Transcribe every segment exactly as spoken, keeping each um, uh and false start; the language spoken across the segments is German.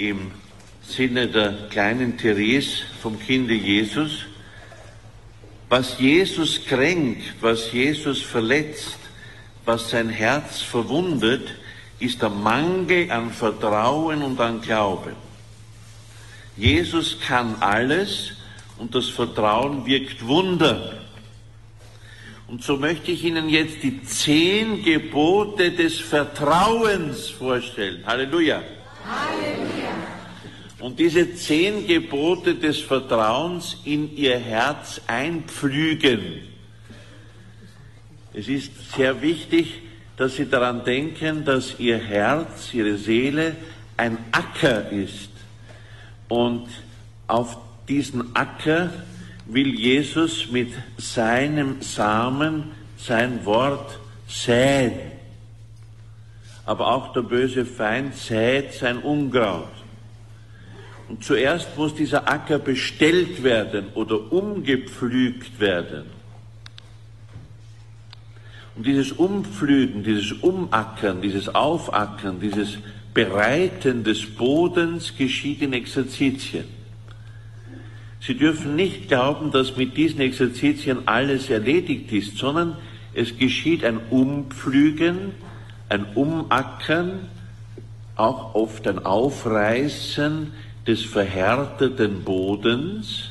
im Sinne der kleinen Therese vom Kinde Jesus: Was Jesus kränkt, was Jesus verletzt, was sein Herz verwundet, ist der Mangel an Vertrauen und an Glauben. Jesus kann alles und das Vertrauen wirkt Wunder. Und so möchte ich Ihnen jetzt die zehn Gebote des Vertrauens vorstellen. Halleluja! Halleluja! Und diese zehn Gebote des Vertrauens in Ihr Herz einpflügen. Es ist sehr wichtig, dass Sie daran denken, dass Ihr Herz, Ihre Seele ein Acker ist. Und auf diesen Acker will Jesus mit seinem Samen sein Wort säen. Aber auch der böse Feind sät sein Unkraut. Und zuerst muss dieser Acker bestellt werden oder umgepflügt werden. Und dieses Umpflügen, dieses Umackern, dieses Aufackern, dieses Bereiten des Bodens geschieht in Exerzitien. Sie dürfen nicht glauben, dass mit diesen Exerzitien alles erledigt ist, sondern es geschieht ein Umpflügen, ein Umackern, auch oft ein Aufreißen des verhärteten Bodens.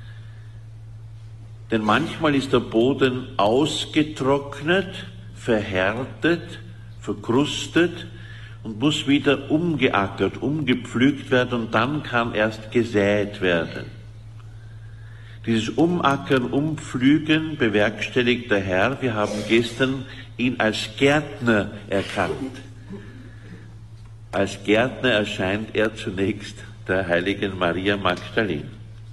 Denn manchmal ist der Boden ausgetrocknet, verhärtet, verkrustet und muss wieder umgeackert, umgepflügt werden und dann kann erst gesät werden. Dieses Umackern, Umpflügen bewerkstelligt der Herr. Wir haben gestern ihn als Gärtner erkannt. Als Gärtner erscheint er zunächst der heiligen Maria Magdalene.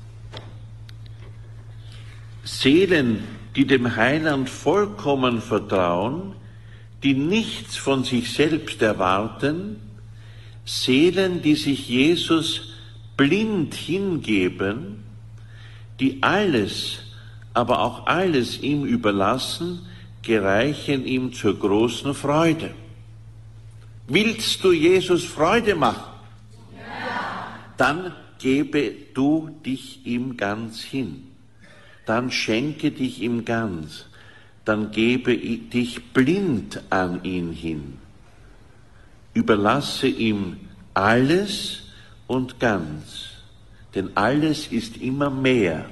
Seelen, die dem Heiland vollkommen vertrauen, die nichts von sich selbst erwarten, Seelen, die sich Jesus blind hingeben, die alles, aber auch alles ihm überlassen, gereichen ihm zur großen Freude. Willst du Jesus Freude machen? Ja. Dann gebe du dich ihm ganz hin. Dann schenke dich ihm ganz. Dann gebe dich blind an ihn hin. Überlasse ihm alles und ganz. Denn alles ist immer mehr.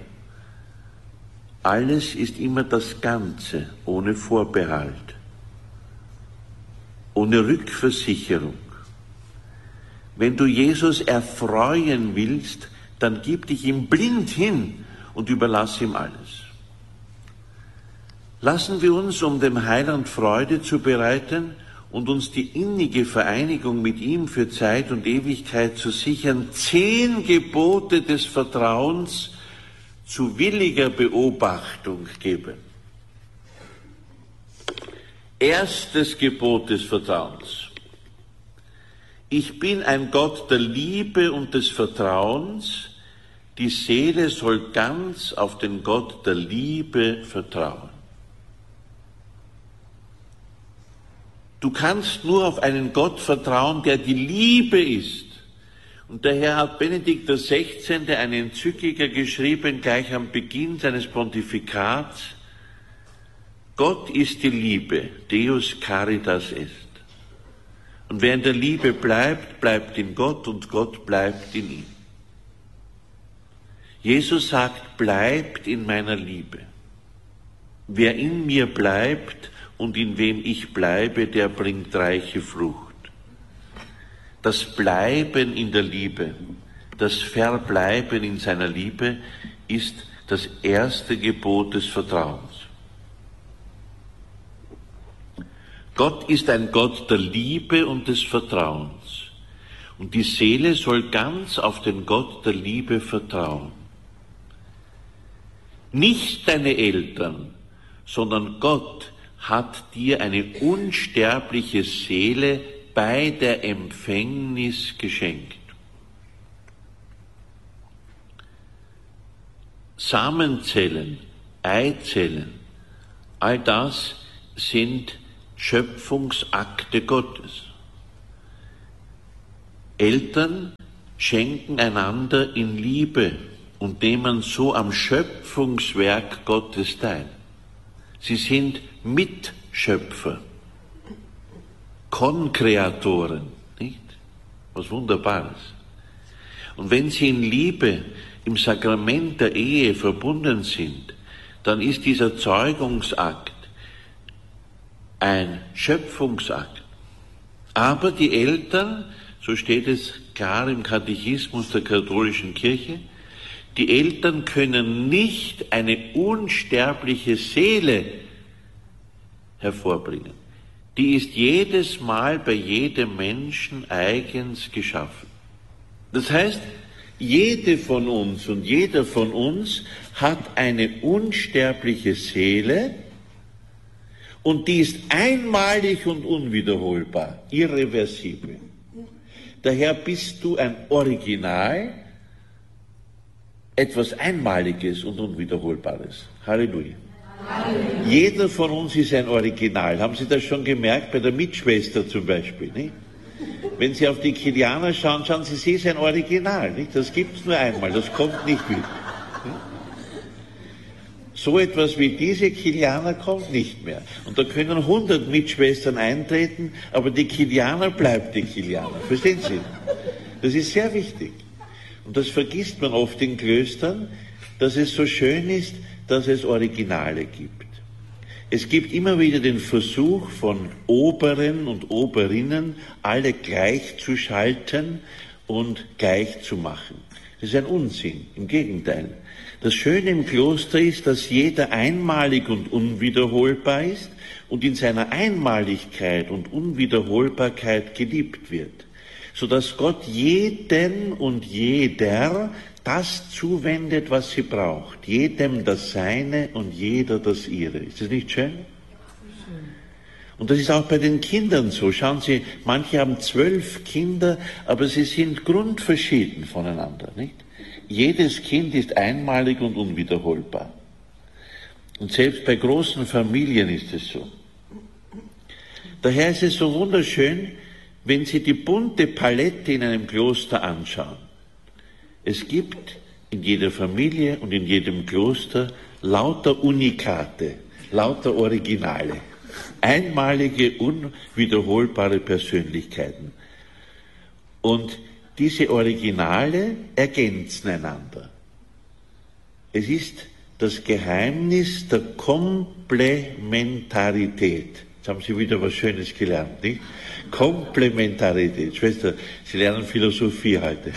Alles ist immer das Ganze, ohne Vorbehalt, ohne Rückversicherung. Wenn du Jesus erfreuen willst, dann gib dich ihm blind hin und überlass ihm alles. Lassen wir uns, um dem Heiland Freude zu bereiten und uns die innige Vereinigung mit ihm für Zeit und Ewigkeit zu sichern, zehn Gebote des Vertrauens zu williger Beobachtung geben. Erstes Gebot des Vertrauens. Ich bin ein Gott der Liebe und des Vertrauens. Die Seele soll ganz auf den Gott der Liebe vertrauen. Du kannst nur auf einen Gott vertrauen, der die Liebe ist. Und daher hat Benedikt der Sechzehnte eine Enzyklika geschrieben, gleich am Beginn seines Pontifikats: Gott ist die Liebe, Deus caritas est. Und wer in der Liebe bleibt, bleibt in Gott und Gott bleibt in ihm. Jesus sagt, bleibt in meiner Liebe. Wer in mir bleibt und in wem ich bleibe, der bringt reiche Frucht. Das Bleiben in der Liebe, das Verbleiben in seiner Liebe ist das erste Gebot des Vertrauens. Gott ist ein Gott der Liebe und des Vertrauens. Und die Seele soll ganz auf den Gott der Liebe vertrauen. Nicht deine Eltern, sondern Gott hat dir eine unsterbliche Seele bei der Empfängnis geschenkt. Samenzellen, Eizellen, all das sind Schöpfungsakte Gottes. Eltern, schenken einander in Liebe und nehmen so am Schöpfungswerk Gottes teil. Sie sind Mitschöpfer, Konkreatoren, nicht? Was Wunderbares. Und wenn sie in Liebe im Sakrament der Ehe verbunden sind, dann ist dieser Zeugungsakt ein Schöpfungsakt. Aber die Eltern, so steht es klar im Katechismus der katholischen Kirche, die Eltern können nicht eine unsterbliche Seele hervorbringen. Die ist jedes Mal bei jedem Menschen eigens geschaffen. Das heißt, jede von uns und jeder von uns hat eine unsterbliche Seele und die ist einmalig und unwiederholbar, irreversibel. Daher bist du ein Original, etwas Einmaliges und Unwiederholbares. Halleluja. Halleluja. Jeder von uns ist ein Original. Haben Sie das schon gemerkt bei der Mitschwester zum Beispiel? Nicht? Wenn Sie auf die Kilianer schauen, schauen Sie, sie ist ein Original. Nicht? Das gibt es nur einmal, das kommt nicht wieder. So etwas wie diese Kilianer kommt nicht mehr. Und da können hundert Mitschwestern eintreten, aber die Kilianer bleibt die Kilianer. Verstehen Sie? Das ist sehr wichtig. Und das vergisst man oft in Klöstern, dass es so schön ist, dass es Originale gibt. Es gibt immer wieder den Versuch von Oberen und Oberinnen, alle gleichzuschalten und gleich zu machen. Das ist ein Unsinn, im Gegenteil. Das Schöne im Kloster ist, dass jeder einmalig und unwiederholbar ist und in seiner Einmaligkeit und Unwiederholbarkeit geliebt wird, sodass Gott jeden und jeder das zuwendet, was sie braucht. Jedem das Seine und jeder das Ihre. Ist das nicht schön? Und das ist auch bei den Kindern so. Schauen Sie, manche haben zwölf Kinder, aber sie sind grundverschieden voneinander, nicht? Jedes Kind ist einmalig und unwiederholbar. Und selbst bei großen Familien ist es so. Daher ist es so wunderschön, wenn Sie die bunte Palette in einem Kloster anschauen. Es gibt in jeder Familie und in jedem Kloster lauter Unikate, lauter Originale, einmalige, unwiederholbare Persönlichkeiten. Und diese Originale ergänzen einander. Es ist das Geheimnis der Komplementarität. Jetzt haben Sie wieder was Schönes gelernt, nicht? Komplementarität. Schwester, Sie lernen Philosophie heute.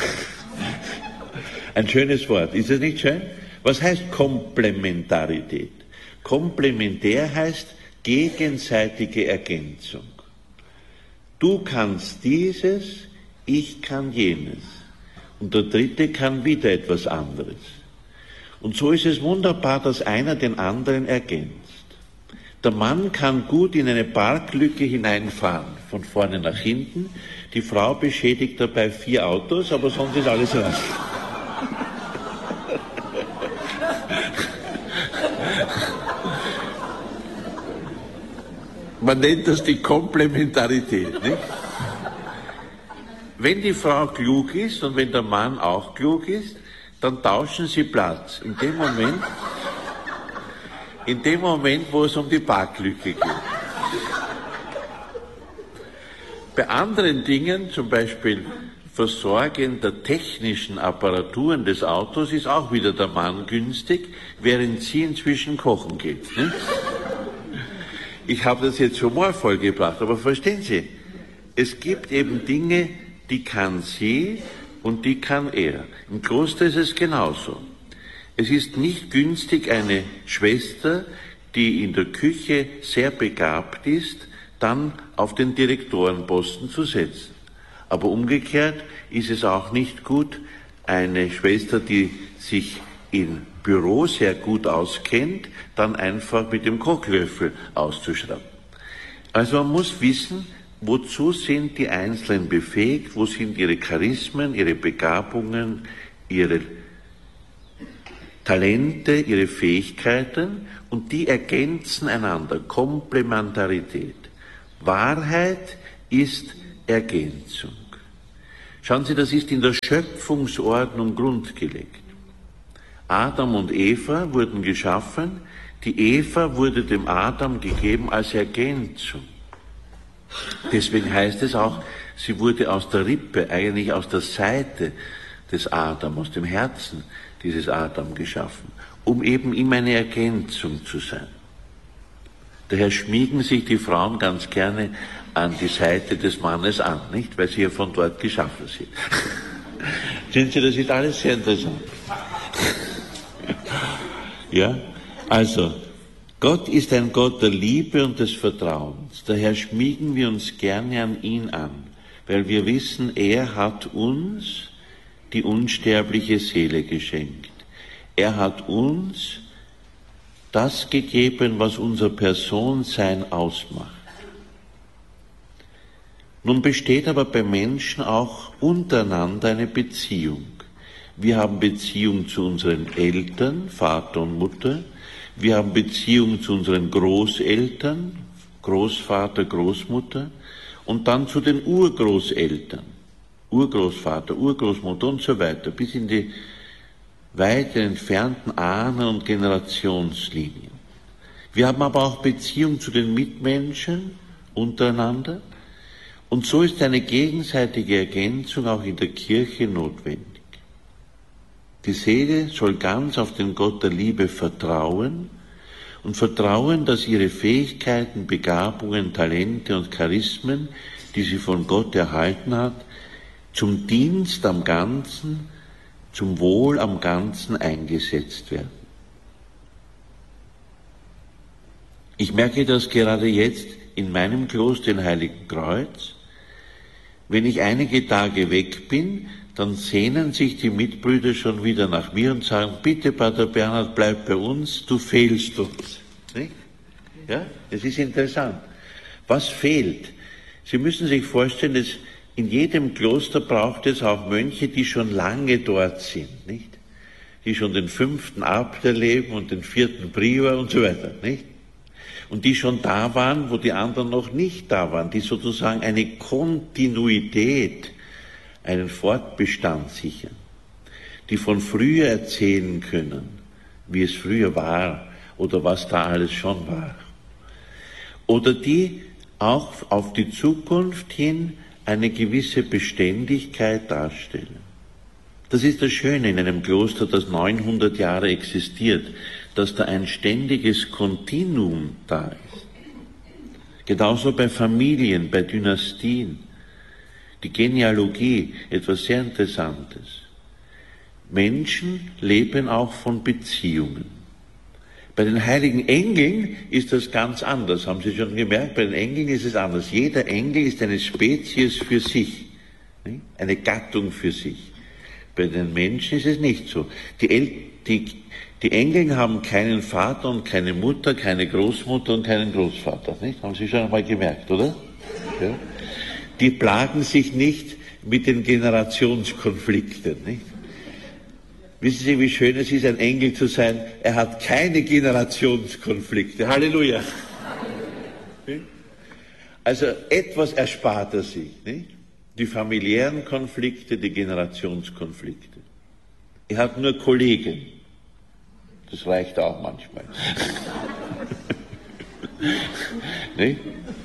Ein schönes Wort. Ist das nicht schön? Was heißt Komplementarität? Komplementär heißt gegenseitige Ergänzung. Du kannst dieses, ich kann jenes. Und der Dritte kann wieder etwas anderes. Und so ist es wunderbar, dass einer den anderen ergänzt. Der Mann kann gut in eine Parklücke hineinfahren, von vorne nach hinten. Die Frau beschädigt dabei vier Autos, aber sonst ist alles rein. Man nennt das die Komplementarität, nicht? Wenn die Frau klug ist und wenn der Mann auch klug ist, dann tauschen sie Platz. In dem Moment, in dem Moment, wo es um die Parklücke geht. Bei anderen Dingen, zum Beispiel Versorgen der technischen Apparaturen des Autos, ist auch wieder der Mann günstig, während sie inzwischen kochen geht. Nicht? Ich habe das jetzt humorvoll gebracht, aber verstehen Sie, es gibt eben Dinge, die kann sie und die kann er. Im Kloster ist es genauso. Es ist nicht günstig, eine Schwester, die in der Küche sehr begabt ist, dann auf den Direktorenposten zu setzen. Aber umgekehrt ist es auch nicht gut, eine Schwester, die sich im Büro sehr gut auskennt, dann einfach mit dem Kochlöffel auszuschrappen. Also man muss wissen, wozu sind die Einzelnen befähigt, wo sind ihre Charismen, ihre Begabungen, ihre Talente, ihre Fähigkeiten, und die ergänzen einander. Komplementarität. Wahrheit ist Ergänzung. Schauen Sie, das ist in der Schöpfungsordnung grundgelegt. Adam und Eva wurden geschaffen, die Eva wurde dem Adam gegeben als Ergänzung. Deswegen heißt es auch, sie wurde aus der Rippe, eigentlich aus der Seite des Adam, aus dem Herzen dieses Adam geschaffen, um eben ihm eine Ergänzung zu sein. Daher schmiegen sich die Frauen ganz gerne an die Seite des Mannes an, nicht? Weil sie ja von dort geschaffen sind. Sehen Sie, das ist alles sehr interessant. Ja, also, Gott ist ein Gott der Liebe und des Vertrauens. Daher schmiegen wir uns gerne an ihn an, weil wir wissen, er hat uns die unsterbliche Seele geschenkt. Er hat uns das gegeben, was unser Personensein ausmacht. Nun besteht aber bei Menschen auch untereinander eine Beziehung. Wir haben Beziehung zu unseren Eltern, Vater und Mutter. Wir haben Beziehung zu unseren Großeltern, Großvater, Großmutter. Und dann zu den Urgroßeltern, Urgroßvater, Urgroßmutter und so weiter, bis in die weit entfernten Ahnen- und Generationslinien. Wir haben aber auch Beziehung zu den Mitmenschen untereinander. Und so ist eine gegenseitige Ergänzung auch in der Kirche notwendig. Die Seele soll ganz auf den Gott der Liebe vertrauen und vertrauen, dass ihre Fähigkeiten, Begabungen, Talente und Charismen, die sie von Gott erhalten hat, zum Dienst am Ganzen, zum Wohl am Ganzen eingesetzt werden. Ich merke das gerade jetzt in meinem Kloster in Heiligen Kreuz. Wenn ich einige Tage weg bin, dann sehnen sich die Mitbrüder schon wieder nach mir und sagen, bitte Pater Bernhard, bleib bei uns, du fehlst uns. Nicht? Ja, es ist interessant. Was fehlt? Sie müssen sich vorstellen, dass in jedem Kloster braucht es auch Mönche, die schon lange dort sind, nicht? Die schon den fünften Abt erleben und den vierten Prior und so weiter, nicht? Und die schon da waren, wo die anderen noch nicht da waren, die sozusagen eine Kontinuität, einen Fortbestand sichern, die von früher erzählen können, wie es früher war oder was da alles schon war. Oder die auch auf die Zukunft hin eine gewisse Beständigkeit darstellen. Das ist das Schöne in einem Kloster, das neunhundert Jahre existiert, dass da ein ständiges Kontinuum da ist. Genauso bei Familien, bei Dynastien. Die Genealogie, etwas sehr Interessantes. Menschen leben auch von Beziehungen. Bei den heiligen Engeln ist das ganz anders, haben Sie schon gemerkt, bei den Engeln ist es anders. Jeder Engel ist eine Spezies für sich, eine Gattung für sich. Bei den Menschen ist es nicht so. Die, El die, die Engel haben keinen Vater und keine Mutter, keine Großmutter und keinen Großvater, nicht? Haben Sie schon einmal gemerkt, oder? Ja. Die plagen sich nicht mit den Generationskonflikten, nicht? Wissen Sie, wie schön es ist, ein Engel zu sein? Er hat keine Generationskonflikte. Halleluja! Also etwas erspart er sich, nicht? Die familiären Konflikte, die Generationskonflikte. Er hat nur Kollegen. Das reicht auch manchmal. Nicht?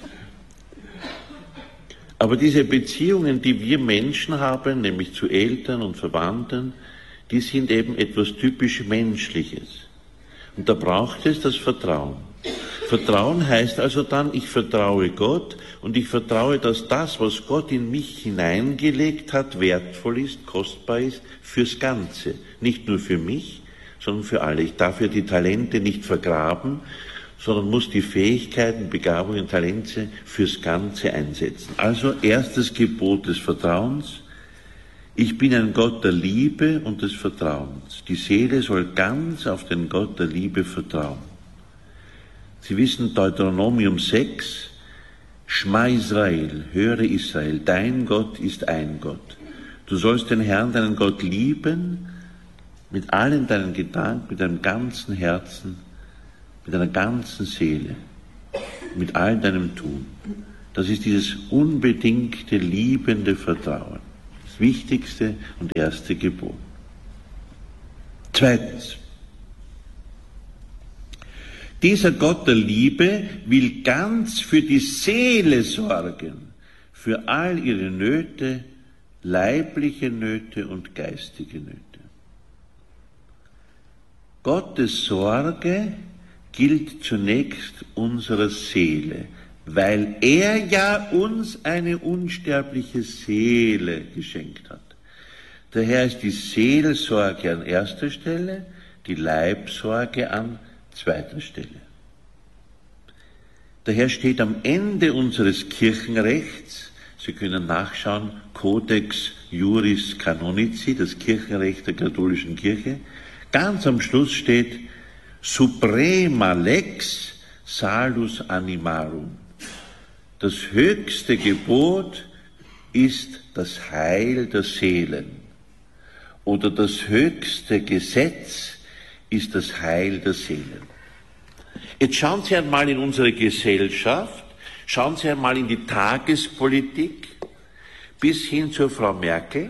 Aber diese Beziehungen, die wir Menschen haben, nämlich zu Eltern und Verwandten, die sind eben etwas typisch Menschliches. Und da braucht es das Vertrauen. Vertrauen heißt also dann, ich vertraue Gott und ich vertraue, dass das, was Gott in mich hineingelegt hat, wertvoll ist, kostbar ist, fürs Ganze. Nicht nur für mich, sondern für alle. Ich darf ja die Talente nicht vergraben, sondern muss die Fähigkeiten, Begabungen, Talente fürs Ganze einsetzen. Also erstes Gebot des Vertrauens. Ich bin ein Gott der Liebe und des Vertrauens. Die Seele soll ganz auf den Gott der Liebe vertrauen. Sie wissen, Deuteronomium sechs, Schma Israel, höre Israel, dein Gott ist ein Gott. Du sollst den Herrn, deinen Gott lieben, mit allen deinen Gedanken, mit deinem ganzen Herzen, mit deiner ganzen Seele, mit all deinem Tun. Das ist dieses unbedingte, liebende Vertrauen. Das wichtigste und erste Gebot. Zweitens. Dieser Gott der Liebe will ganz für die Seele sorgen, für all ihre Nöte, leibliche Nöte und geistige Nöte. Gottes Sorge gilt zunächst unserer Seele, weil er ja uns eine unsterbliche Seele geschenkt hat. Daher ist die Seelsorge an erster Stelle, die Leibsorge an zweiter Stelle. Daher steht am Ende unseres Kirchenrechts, Sie können nachschauen, Codex Juris Canonici, das Kirchenrecht der katholischen Kirche, ganz am Schluss steht Suprema Lex Salus Animarum. Das höchste Gebot ist das Heil der Seelen. Oder das höchste Gesetz ist das Heil der Seelen. Jetzt schauen Sie einmal in unsere Gesellschaft, schauen Sie einmal in die Tagespolitik bis hin zur Frau Merkel.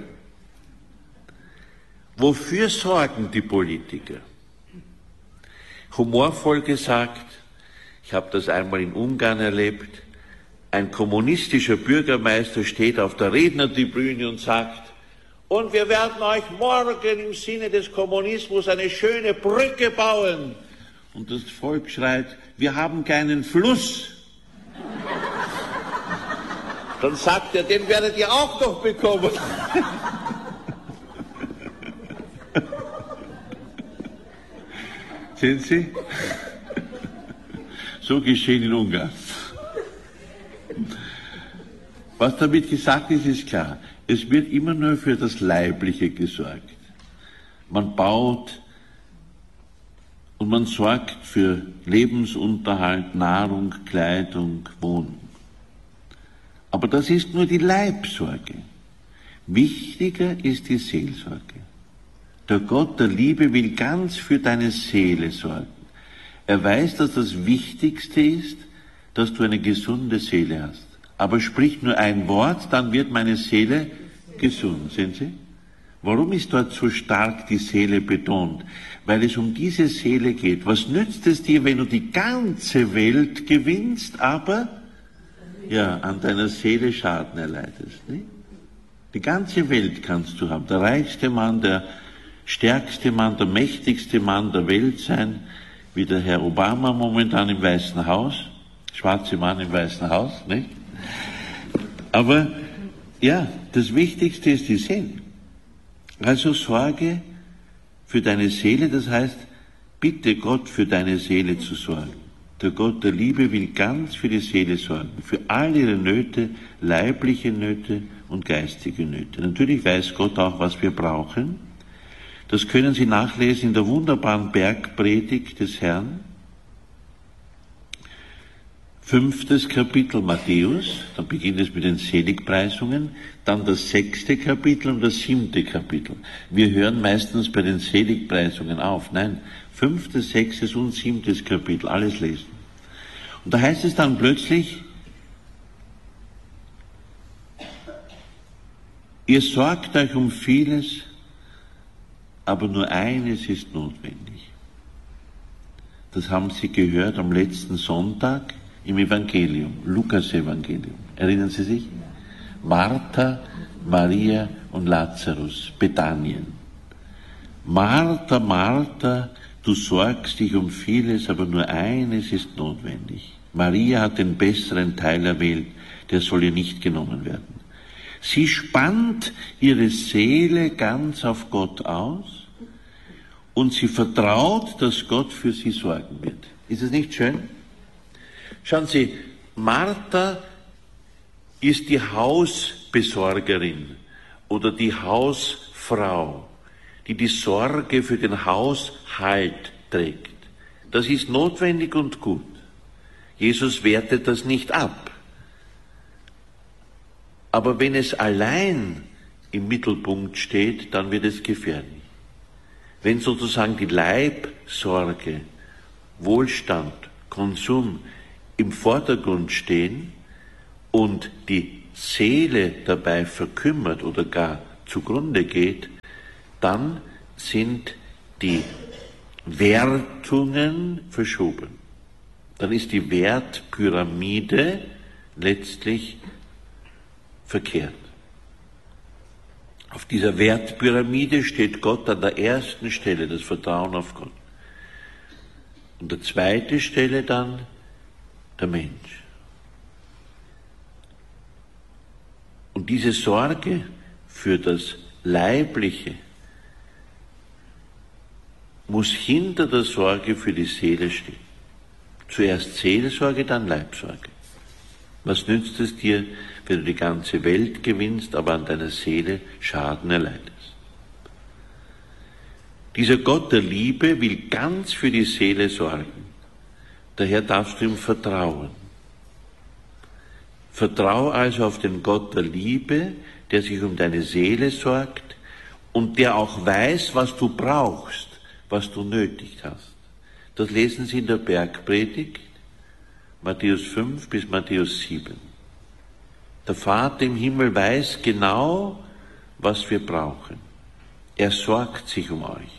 Wofür sorgen die Politiker? Humorvoll gesagt, ich habe das einmal in Ungarn erlebt, ein kommunistischer Bürgermeister steht auf der Rednertribüne und sagt, und wir werden euch morgen im Sinne des Kommunismus eine schöne Brücke bauen. Und das Volk schreit, wir haben keinen Fluss. Dann sagt er, den werdet ihr auch noch bekommen. Sehen Sie? So geschehen in Ungarn. Was damit gesagt ist, ist klar. Es wird immer nur für das Leibliche gesorgt. Man baut und man sorgt für Lebensunterhalt, Nahrung, Kleidung, Wohnung. Aber das ist nur die Leibsorge. Wichtiger ist die Seelsorge. Der Gott der Liebe will ganz für deine Seele sorgen. Er weiß, dass das Wichtigste ist, dass du eine gesunde Seele hast. Aber sprich nur ein Wort, dann wird meine Seele gesund. Sehen Sie? Warum ist dort so stark die Seele betont? Weil es um diese Seele geht. Was nützt es dir, wenn du die ganze Welt gewinnst, aber ja, an deiner Seele Schaden erleidest? Nicht? Die ganze Welt kannst du haben. Der reichste Mann, der stärkste Mann, der mächtigste Mann der Welt sein, wie der Herr Obama momentan im Weißen Haus, schwarze Mann im Weißen Haus, nicht? Aber ja, das Wichtigste ist die Seele. Also sorge für deine Seele, das heißt, bitte Gott für deine Seele zu sorgen. Der Gott der Liebe will ganz für die Seele sorgen, für all ihre Nöte, leibliche Nöte und geistige Nöte. Natürlich weiß Gott auch, was wir brauchen. Das können Sie nachlesen in der wunderbaren Bergpredigt des Herrn. Fünftes Kapitel Matthäus, dann beginnt es mit den Seligpreisungen, dann das sechste Kapitel und das siebte Kapitel. Wir hören meistens bei den Seligpreisungen auf. Nein, fünftes, sechstes und siebtes Kapitel, alles lesen. Und da heißt es dann plötzlich, ihr sorgt euch um vieles, aber nur eines ist notwendig. Das haben Sie gehört am letzten Sonntag im Evangelium, Lukas-Evangelium. Erinnern Sie sich? Martha, Maria und Lazarus, Bethanien. Martha, Martha, du sorgst dich um vieles, aber nur eines ist notwendig. Maria hat den besseren Teil erwählt, der soll ihr nicht genommen werden. Sie spannt ihre Seele ganz auf Gott aus und sie vertraut, dass Gott für sie sorgen wird. Ist es nicht schön? Schauen Sie, Martha ist die Hausbesorgerin oder die Hausfrau, die die Sorge für den Haushalt trägt. Das ist notwendig und gut. Jesus wertet das nicht ab. Aber wenn es allein im Mittelpunkt steht, dann wird es gefährlich. Wenn sozusagen die Leibsorge, Wohlstand, Konsum im Vordergrund stehen und die Seele dabei verkümmert oder gar zugrunde geht, dann sind die Wertungen verschoben. Dann ist die Wertpyramide letztlich verkehrt. Auf dieser Wertpyramide steht Gott an der ersten Stelle, das Vertrauen auf Gott. Und an der zweiten Stelle dann der Mensch. Und diese Sorge für das Leibliche muss hinter der Sorge für die Seele stehen. Zuerst Seelsorge, dann Leibsorge. Was nützt es dir, wenn du die ganze Welt gewinnst, aber an deiner Seele Schaden erleidest? Dieser Gott der Liebe will ganz für die Seele sorgen. Daher darfst du ihm vertrauen. Vertrau also auf den Gott der Liebe, der sich um deine Seele sorgt und der auch weiß, was du brauchst, was du nötig hast. Das lesen Sie in der Bergpredigt, Matthäus fünf bis Matthäus sieben. Der Vater im Himmel weiß genau, was wir brauchen. Er sorgt sich um euch.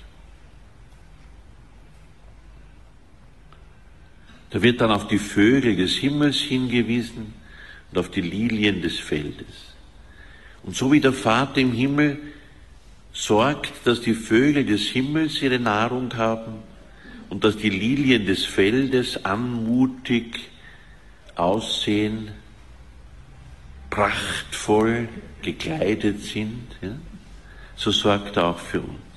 Da wird dann auf die Vögel des Himmels hingewiesen und auf die Lilien des Feldes. Und so wie der Vater im Himmel sorgt, dass die Vögel des Himmels ihre Nahrung haben und dass die Lilien des Feldes anmutig aussehen, prachtvoll gekleidet sind, ja, so sorgt er auch für uns.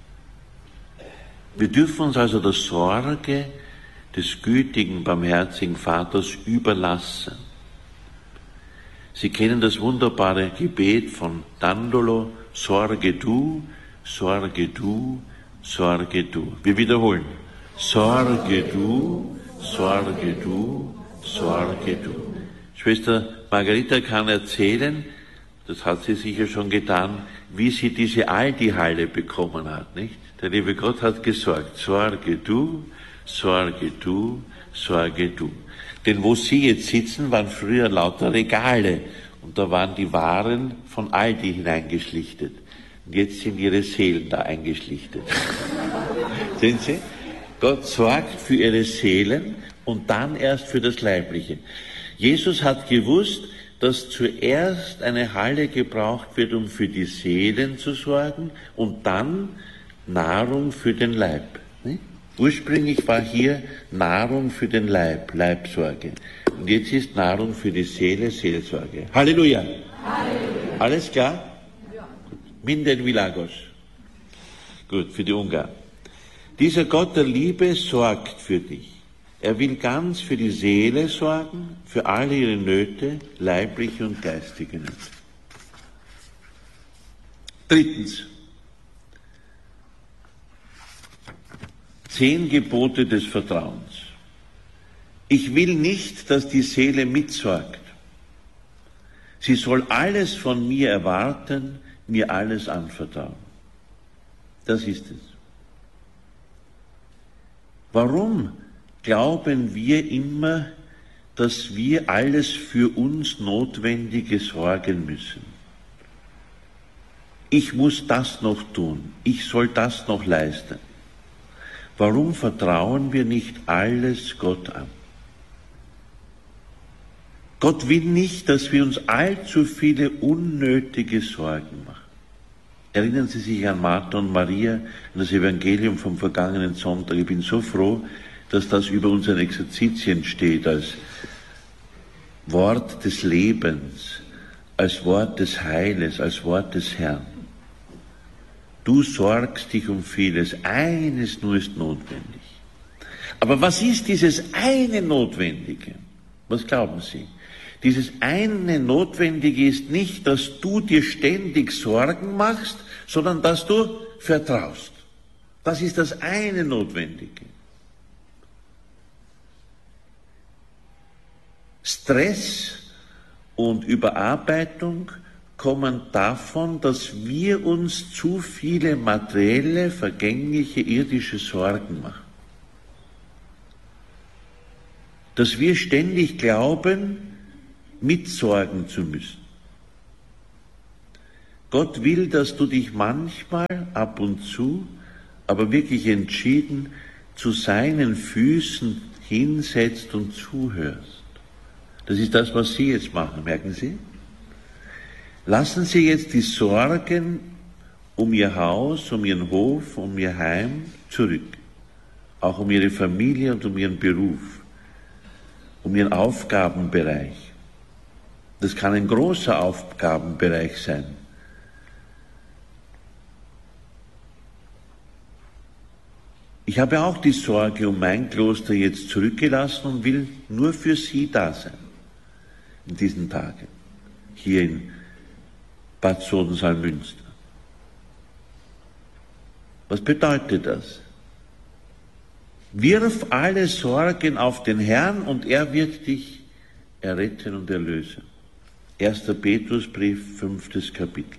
Wir dürfen uns also der Sorge des gütigen, barmherzigen Vaters überlassen. Sie kennen das wunderbare Gebet von Dandolo, Sorge du, Sorge du, Sorge du. Wir wiederholen. Sorge du, Sorge du, Sorge du. Schwester Margarita kann erzählen, das hat sie sicher schon getan, wie sie diese Aldi-Halle bekommen hat, nicht? Der liebe Gott hat gesorgt, Sorge du, Sorge du, Sorge du. Denn wo Sie jetzt sitzen, waren früher lauter Regale und da waren die Waren von Aldi hineingeschlichtet. Und jetzt sind Ihre Seelen da eingeschlichtet. Sehen Sie? Gott sorgt für Ihre Seelen und dann erst für das Leibliche. Jesus hat gewusst, dass zuerst eine Halle gebraucht wird, um für die Seelen zu sorgen und dann Nahrung für den Leib. Nicht? Ursprünglich war hier Nahrung für den Leib, Leibsorge. Und jetzt ist Nahrung für die Seele, Seelsorge. Halleluja! Halleluja. Alles klar? Ja. Minden Vilagos. Gut, für die Ungarn. Dieser Gott der Liebe sorgt für dich. Er will ganz für die Seele sorgen, für alle ihre Nöte, leibliche und geistige Nöte. Drittens. Zehn Gebote des Vertrauens. Ich will nicht, dass die Seele mitsorgt. Sie soll alles von mir erwarten, mir alles anvertrauen. Das ist es. Warum glauben wir immer, dass wir alles für uns Notwendige sorgen müssen? Ich muss das noch tun, ich soll das noch leisten. Warum vertrauen wir nicht alles Gott an? Gott will nicht, dass wir uns allzu viele unnötige Sorgen machen. Erinnern Sie sich an Martha und Maria, an das Evangelium vom vergangenen Sonntag. Ich bin so froh, dass das über unseren Exerzitien steht, als Wort des Lebens, als Wort des Heiles, als Wort des Herrn. Du sorgst dich um vieles, eines nur ist notwendig. Aber was ist dieses eine Notwendige? Was glauben Sie? Dieses eine Notwendige ist nicht, dass du dir ständig Sorgen machst, sondern dass du vertraust. Das ist das eine Notwendige. Stress und Überarbeitung kommen davon, dass wir uns zu viele materielle, vergängliche, irdische Sorgen machen. Dass wir ständig glauben, mitsorgen zu müssen. Gott will, dass du dich manchmal ab und zu, aber wirklich entschieden zu seinen Füßen hinsetzt und zuhörst. Das ist das, was Sie jetzt machen, merken Sie? Lassen Sie jetzt die Sorgen um Ihr Haus, um Ihren Hof, um Ihr Heim zurück. Auch um Ihre Familie und um Ihren Beruf, um Ihren Aufgabenbereich. Das kann ein großer Aufgabenbereich sein. Ich habe auch die Sorge um mein Kloster jetzt zurückgelassen und will nur für Sie da sein in diesen Tagen, hier in Bad Sodensalm-Münster. Was bedeutet das? Wirf alle Sorgen auf den Herrn und er wird dich erretten und erlösen. erster Petrusbrief, fünftes Kapitel.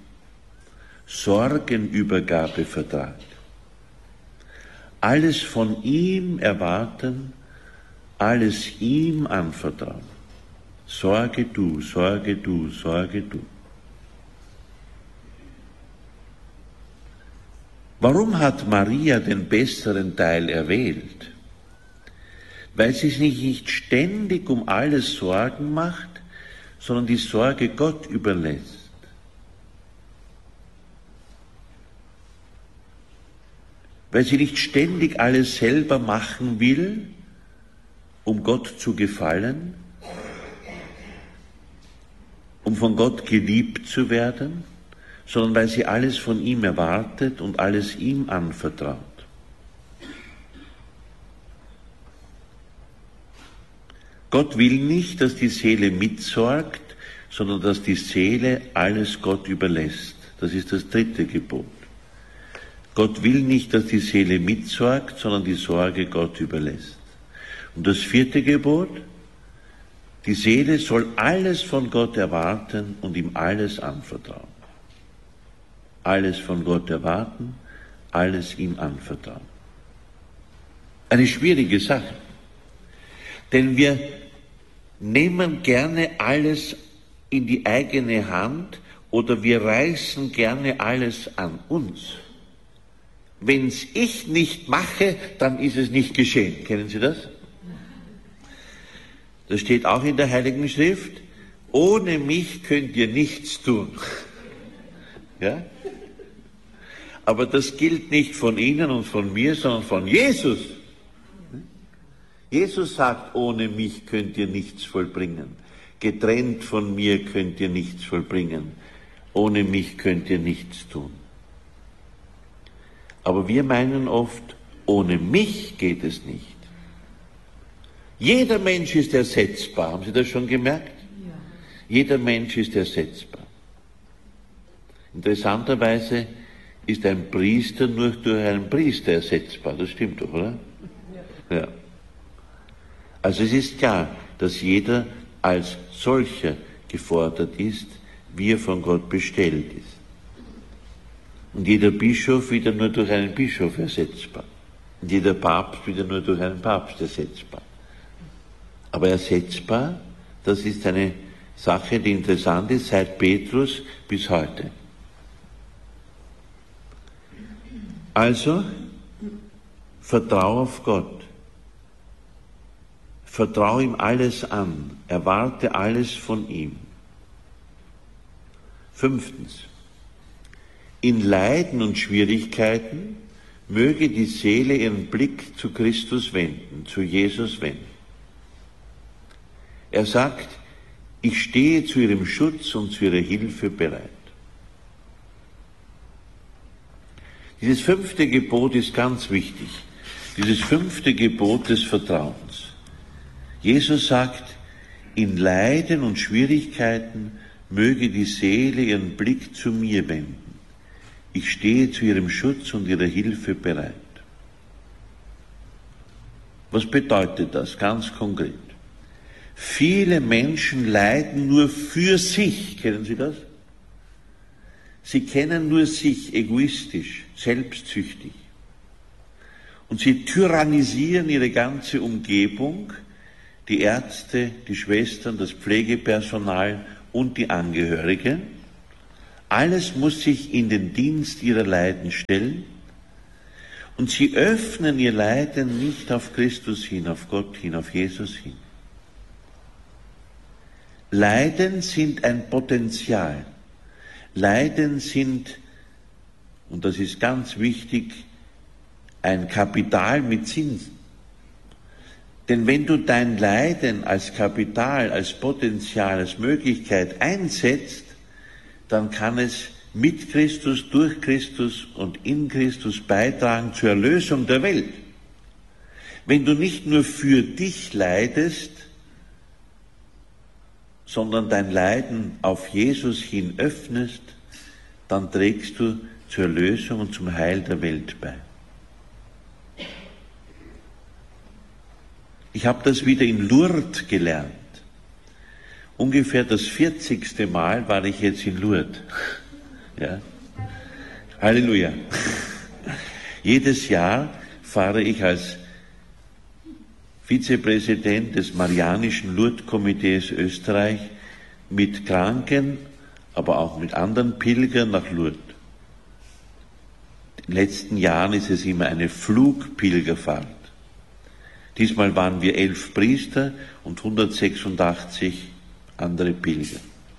Sorgenübergabevertrag. Alles von ihm erwarten, alles ihm anvertrauen. Sorge du, sorge du, sorge du. Warum hat Maria den besseren Teil erwählt? Weil sie sich nicht ständig um alles Sorgen macht, sondern die Sorge Gott überlässt. Weil sie nicht ständig alles selber machen will, um Gott zu gefallen, um von Gott geliebt zu werden, sondern weil sie alles von ihm erwartet und alles ihm anvertraut. Gott will nicht, dass die Seele mitsorgt, sondern dass die Seele alles Gott überlässt. Das ist das dritte Gebot. Gott will nicht, dass die Seele mitsorgt, sondern die Sorge Gott überlässt. Und das vierte Gebot, die Seele soll alles von Gott erwarten und ihm alles anvertrauen. Alles von Gott erwarten, alles ihm anvertrauen. Eine schwierige Sache, denn wir nehmen gerne alles in die eigene Hand oder wir reißen gerne alles an uns. Wenn's ich nicht mache, dann ist es nicht geschehen. Kennen Sie das? Das steht auch in der Heiligen Schrift. Ohne mich könnt ihr nichts tun. Ja? Aber das gilt nicht von Ihnen und von mir, sondern von Jesus. Jesus sagt, ohne mich könnt ihr nichts vollbringen. Getrennt von mir könnt ihr nichts vollbringen. Ohne mich könnt ihr nichts tun. Aber wir meinen oft, ohne mich geht es nicht. Jeder Mensch ist ersetzbar. Haben Sie das schon gemerkt? Ja. Jeder Mensch ist ersetzbar. Interessanterweise ist ein Priester nur durch einen Priester ersetzbar. Das stimmt doch, oder? Ja. Ja. Also es ist klar, dass jeder als solcher gefordert ist, wie er von Gott bestellt ist. Und jeder Bischof wieder nur durch einen Bischof ersetzbar. Und jeder Papst wieder nur durch einen Papst ersetzbar. Aber ersetzbar, das ist eine Sache, die interessant ist, seit Petrus bis heute. Also, vertrau auf Gott. Vertrau ihm alles an. Erwarte alles von ihm. Fünftens. In Leiden und Schwierigkeiten möge die Seele ihren Blick zu Christus wenden, zu Jesus wenden. Er sagt, ich stehe zu ihrem Schutz und zu ihrer Hilfe bereit. Dieses fünfte Gebot ist ganz wichtig. Dieses fünfte Gebot des Vertrauens. Jesus sagt, in Leiden und Schwierigkeiten möge die Seele ihren Blick zu mir wenden. Ich stehe zu ihrem Schutz und ihrer Hilfe bereit. Was bedeutet das ganz konkret? Viele Menschen leiden nur für sich. Kennen Sie das? Sie kennen nur sich egoistisch, selbstsüchtig. Und sie tyrannisieren ihre ganze Umgebung, die Ärzte, die Schwestern, das Pflegepersonal und die Angehörigen. Alles muss sich in den Dienst ihrer Leiden stellen. Und sie öffnen ihr Leiden nicht auf Christus hin, auf Gott hin, auf Jesus hin. Leiden sind ein Potenzial. Leiden sind, und das ist ganz wichtig, ein Kapital mit Zinsen. Denn wenn du dein Leiden als Kapital, als Potenzial, als Möglichkeit einsetzt, dann kann es mit Christus, durch Christus und in Christus beitragen zur Erlösung der Welt. Wenn du nicht nur für dich leidest, sondern dein Leiden auf Jesus hin öffnest, dann trägst du zur Erlösung und zum Heil der Welt bei. Ich habe das wieder in Lourdes gelernt. Ungefähr das vierzigste Mal war ich jetzt in Lourdes. Ja. Halleluja. Jedes Jahr fahre ich als Vizepräsident des Marianischen Lourdes-Komitees Österreich mit Kranken, aber auch mit anderen Pilgern nach Lourdes. In den letzten Jahren ist es immer eine Flugpilgerfahrt. Diesmal waren wir elf Priester und hundertsechsundachtzig andere Pilger.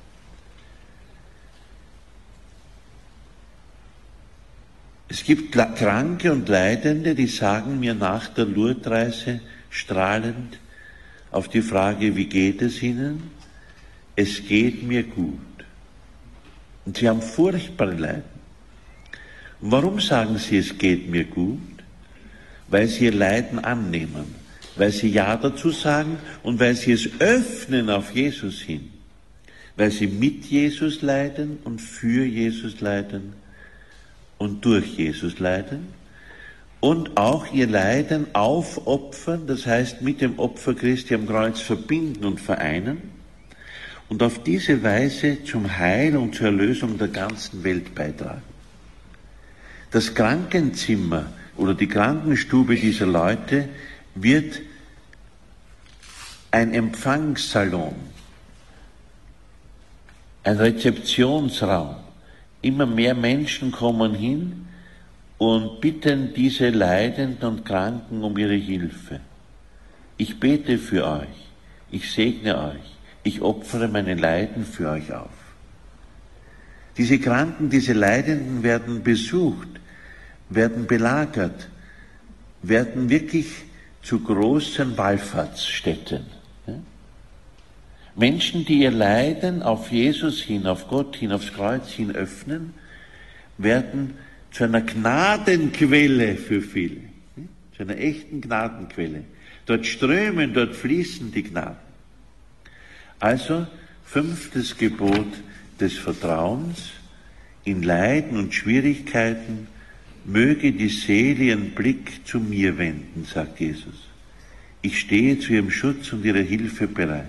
Es gibt Kranke und Leidende, die sagen mir nach der Lourdes-Reise strahlend auf die Frage, wie geht es Ihnen? Es geht mir gut. Und sie haben furchtbare Leiden. Und warum sagen sie, es geht mir gut? Weil sie ihr Leiden annehmen, weil sie Ja dazu sagen und weil sie es öffnen auf Jesus hin, weil sie mit Jesus leiden und für Jesus leiden und durch Jesus leiden und auch ihr Leiden aufopfern, das heißt mit dem Opfer Christi am Kreuz verbinden und vereinen und auf diese Weise zum Heil und zur Erlösung der ganzen Welt beitragen. Das Krankenzimmer oder die Krankenstube dieser Leute wird ein Empfangssalon, ein Rezeptionsraum. Immer mehr Menschen kommen hin und bitten diese Leidenden und Kranken um ihre Hilfe. Ich bete für euch, ich segne euch, ich opfere meine Leiden für euch auf. Diese Kranken, diese Leidenden werden besucht, werden belagert, werden wirklich zu großen Wallfahrtsstätten. Menschen, die ihr Leiden auf Jesus hin, auf Gott hin, aufs Kreuz hin öffnen, werden zu einer Gnadenquelle für viele, zu einer echten Gnadenquelle. Dort strömen, dort fließen die Gnaden. Also, fünftes Gebot des Vertrauens, in Leiden und Schwierigkeiten möge die Seele ihren Blick zu mir wenden, sagt Jesus. Ich stehe zu ihrem Schutz und ihrer Hilfe bereit.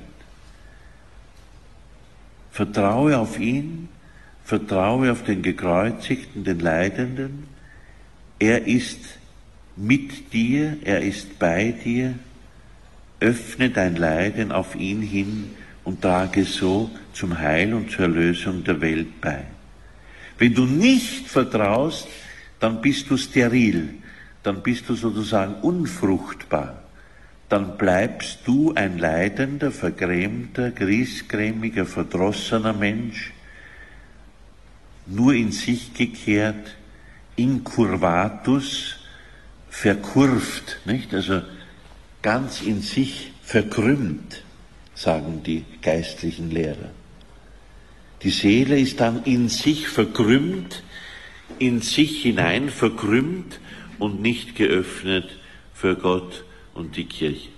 Vertraue auf ihn, vertraue auf den Gekreuzigten, den Leidenden. Er ist mit dir, er ist bei dir. Öffne dein Leiden auf ihn hin und trage so zum Heil und zur Erlösung der Welt bei. Wenn du nicht vertraust, dann bist du steril, dann bist du sozusagen unfruchtbar. Dann bleibst du ein leidender, vergrämter, griesgrämiger, verdrossener Mensch, nur in sich gekehrt, incurvatus, verkurvt, nicht? Also ganz in sich verkrümmt, sagen die geistlichen Lehrer. Die Seele ist dann in sich verkrümmt, in sich hinein verkrümmt und nicht geöffnet für Gott und die Kirche.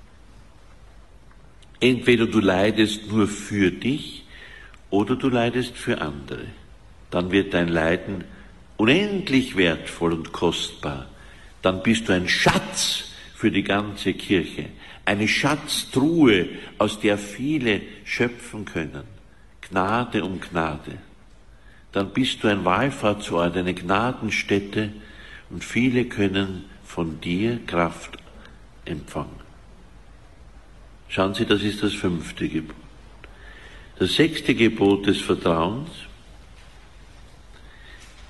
Entweder du leidest nur für dich oder du leidest für andere. Dann wird dein Leiden unendlich wertvoll und kostbar. Dann bist du ein Schatz für die ganze Kirche, eine Schatztruhe, aus der viele schöpfen können. Gnade um Gnade. Dann bist du ein Wallfahrtsort, eine Gnadenstätte und viele können von dir Kraft empfangen. Schauen Sie, das ist das fünfte Gebot. Das sechste Gebot des Vertrauens.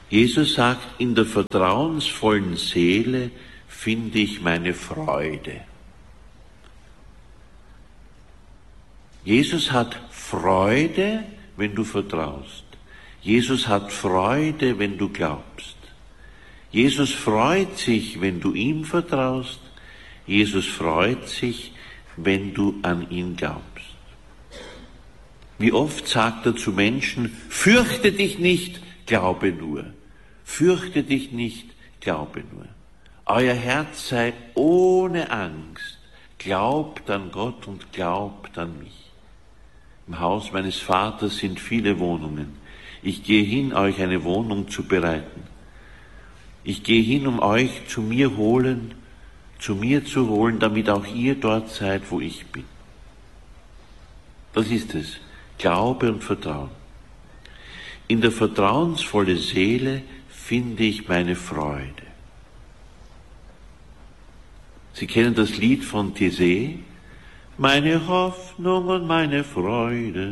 Jesus sagt, in der vertrauensvollen Seele finde ich meine Freude. Jesus hat Freude, wenn du vertraust. Jesus hat Freude, wenn du glaubst. Jesus freut sich, wenn du ihm vertraust. Jesus freut sich, wenn du an ihn glaubst. Wie oft sagt er zu Menschen, fürchte dich nicht, glaube nur. Fürchte dich nicht, glaube nur. Euer Herz sei ohne Angst. Glaubt an Gott und glaubt an mich. Im Haus meines Vaters sind viele Wohnungen. Ich gehe hin, euch eine Wohnung zu bereiten. Ich gehe hin, um euch zu mir holen, zu mir zu holen, damit auch ihr dort seid, wo ich bin. Das ist es. Glaube und Vertrauen. In der vertrauensvollen Seele finde ich meine Freude. Sie kennen das Lied von Taizé? Meine Hoffnung und meine Freude.